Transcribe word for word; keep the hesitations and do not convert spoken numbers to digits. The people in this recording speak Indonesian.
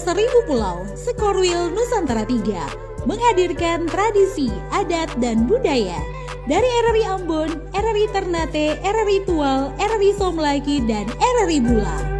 Seribu Pulau, Skorwil Nusantara tiga, menghadirkan tradisi, adat, dan budaya dari R R I Ambon, R R I Ternate, R R I Tual, R R I Somlaki, dan R R I Bula.